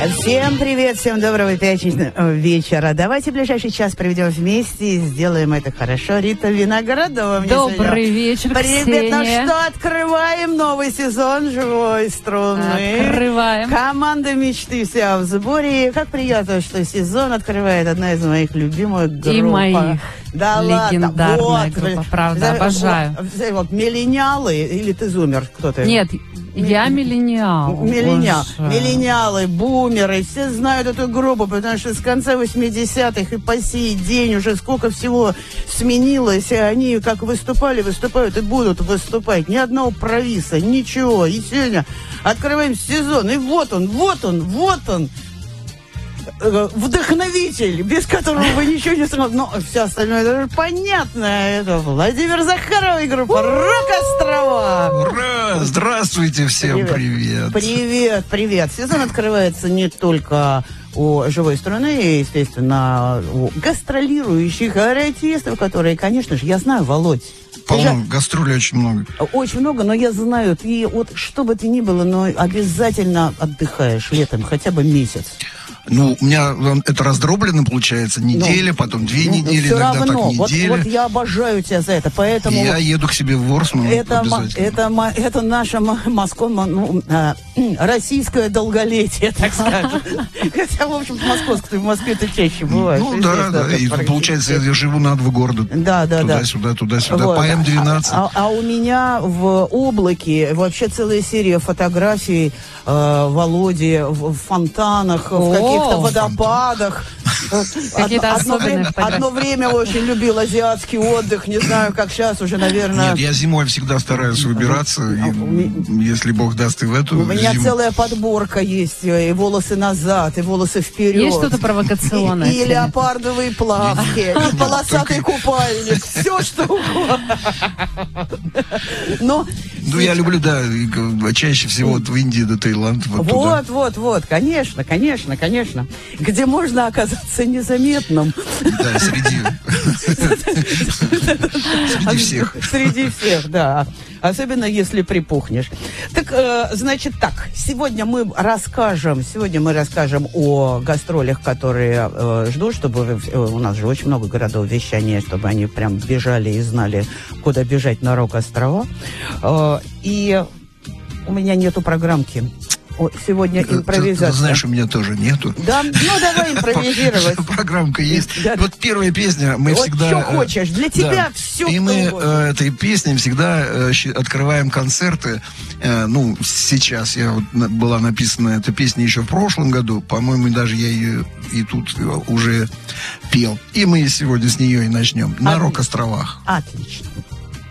Всем привет, всем доброго пятничного вечера. Давайте ближайший час проведем вместе и сделаем это хорошо. Рита Виноградова. Добрый вечер, привет, Ксения. ну что, открываем новый сезон «Живой струны». Открываем. Команда мечты вся в сборе. Как приятно, что сезон открывает одна из моих любимых групп. И моих. Да легендарная ладно. группа, правда, обожаю. Вот миллениалы или ты зумер? Кто ты? Нет, я миллениал. Миллениалы, бумеры, все знают эту группу, потому что с конца 80-х и по сей день уже сколько всего сменилось, и они как выступали, выступают и будут выступать. Ни одного провиса, ничего. И сегодня открываем сезон, и вот он. Вдохновитель, без которого вы ничего не сможете. Но все остальное это же понятно. Это Владимир Захаров и группа «Рок-Острова». Ура! Здравствуйте всем, привет. Привет. Сезон открывается не только у «Живой струны», естественно, у гастролирующих артистов, которые, конечно же, я знаю, Володь. Полно, гастролей очень много. Очень много, но я знаю, ты вот что бы ты ни было, но обязательно отдыхаешь летом, хотя бы месяц. Ну, у меня это раздроблено, получается, неделя, потом 2 недели, все иногда равно. так неделя. Вот я обожаю тебя за это, поэтому... Я еду к себе в Ворсман обязательно. Это наше российское долголетие, так скажем. Хотя, в общем-то, московское в Москве-то чаще бывает. Ну, да. И получается, я живу на 2 города. Да. Туда-сюда. Вот. По М12. А у меня в облаке вообще целая серия фотографий Володи в фонтанах, в каких-то водопадах. Одно время очень любил азиатский отдых. Не знаю, как сейчас уже, наверное... Нет, я зимой всегда стараюсь выбираться. Если Бог даст, и в эту У меня зиму. целая подборка есть. И волосы назад, и волосы вперед. Есть что-то провокационное? И леопардовые плавки, и полосатый купальник. Все, что угодно. Но... Ну, я люблю, чаще всего в Индии до Таиланда. Вот, конечно. Где можно оказаться незаметным. Да, среди всех. Среди всех, да. Особенно, если припухнешь. Так, значит так, сегодня мы расскажем о гастролях, которые ждут, чтобы у нас же очень много городов вещания, чтобы они прям бежали и знали, куда бежать на Рок-Острова. И у меня нету программки. Сегодня импровизация. Ты знаешь, у меня тоже нету. Да? Ну, давай импровизировать. Программка есть. Вот первая песня, мы всегда... Что хочешь, для тебя все. И мы этой песней всегда открываем концерты. Ну, сейчас была написана эта песня еще в прошлом году. По-моему, даже я ее и тут уже пел. И мы сегодня с нее и начнем. На Рок-Островах. Отлично.